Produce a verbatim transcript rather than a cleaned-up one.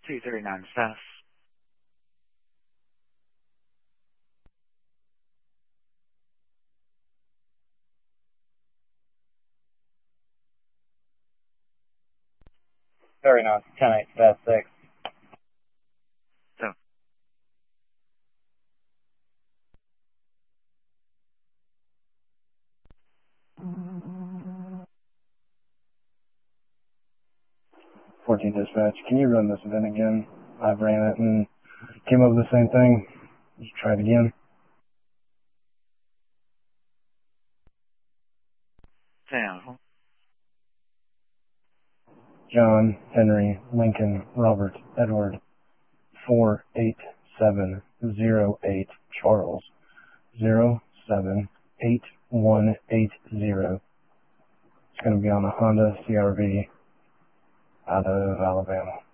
two thirty-nine south. Very nice. ten eight, fast six. So, fourteen dispatch, can you run this event again? I've ran it and came up with the same thing. Just try it again. down. John, Henry, Lincoln, Robert, Edward, four eight seven zero eight, Charles, zero seven eight one eight zero. It's going to be on a Honda C R V out of Alabama.